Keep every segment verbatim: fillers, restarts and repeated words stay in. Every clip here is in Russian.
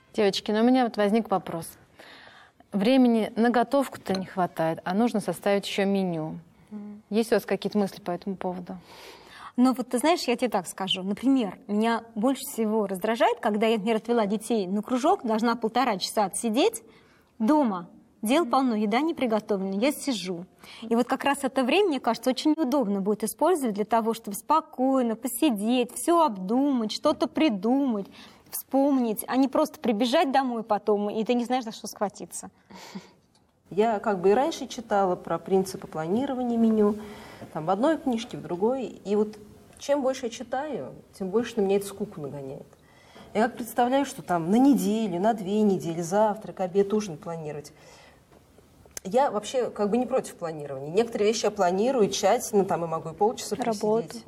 Девочки, ну у меня вот возник вопрос. Времени на готовку-то не хватает, а нужно составить еще меню. Есть у вас какие-то мысли по этому поводу? Ну вот ты знаешь, я тебе так скажу. Например, меня больше всего раздражает, когда я, например, отвела детей на кружок, должна полтора часа отсидеть дома. Дел полно, еда не приготовлена, я сижу. И вот как раз это время, мне кажется, очень удобно будет использовать для того, чтобы спокойно посидеть, все обдумать, что-то придумать, вспомнить, а не просто прибежать домой потом, и ты не знаешь, за что схватиться. Я как бы и раньше читала про принципы планирования меню, там, в одной книжке, в другой. И вот чем больше я читаю, тем больше на меня это скуку нагоняет. Я как представляю, что там на неделю, на две недели, завтрак, обед, ужин планировать. Я вообще как бы не против планирования. Некоторые вещи я планирую тщательно, там и могу и полчаса просидеть.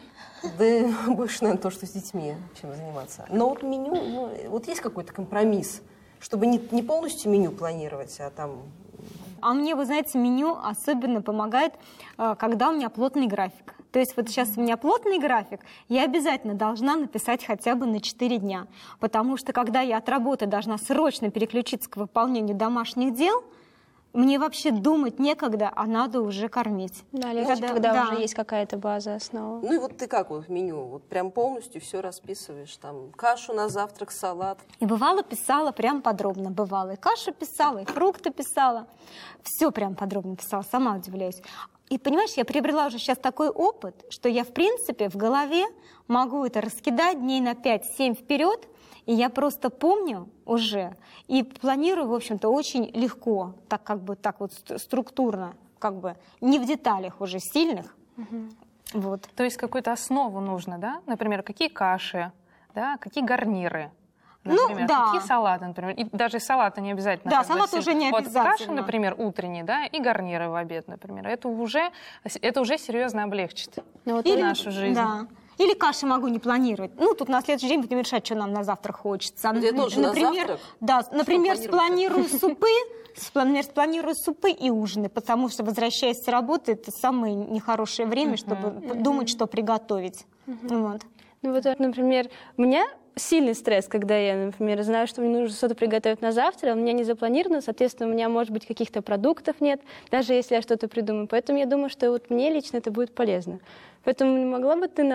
Да больше, наверное, то, что с детьми, чем заниматься. Но вот меню, ну, вот есть какой-то компромисс, чтобы не, не полностью меню планировать, а там... А мне, вы знаете, меню особенно помогает, когда у меня плотный график. То есть вот сейчас у меня плотный график, я обязательно должна написать хотя бы на четыре дня. Потому что когда я от работы должна срочно переключиться к выполнению домашних дел, мне вообще думать некогда, а надо уже кормить. Да, легче, когда, когда да. уже есть какая-то база, основа. Ну и вот ты как вот в меню? Вот прям полностью все расписываешь? Там кашу на завтрак, салат? И бывало писала прям подробно. Бывало и кашу писала, и фрукты писала. Все прям подробно писала, сама удивляюсь. И понимаешь, я приобрела уже сейчас такой опыт, что я в принципе в голове могу это раскидать дней на пять-семь вперед, и я просто помню уже и планирую, в общем-то, очень легко, так как бы так вот структурно, как бы не в деталях уже сильных. Угу. Вот. То есть какую-то основу нужно, да? Например, какие каши, да? Какие гарниры, например, ну, да. какие салаты, например. И даже салаты не обязательно. Да, салаты уже не обязательно. Вот каша, например, утренняя, да, и гарниры в обед, например. Это уже, это уже серьезно облегчит вот Или, нашу жизнь. Да. Или каши могу не планировать. Ну, тут на следующий день будем решать, что нам на завтрак хочется. Я тоже например, на завтрак? Да, например, спланирую супы, например, спланирую супы и ужины, потому что, возвращаясь с работы, это самое нехорошее время, чтобы думать, что приготовить. Вот. Ну вот, например, у меня сильный стресс, когда я, например, знаю, что мне нужно что-то приготовить на завтра, у меня не запланировано, соответственно, у меня, может быть, каких-то продуктов нет, даже если я что-то придумаю. Поэтому я думаю, что вот мне лично это будет полезно. Поэтому не могла бы ты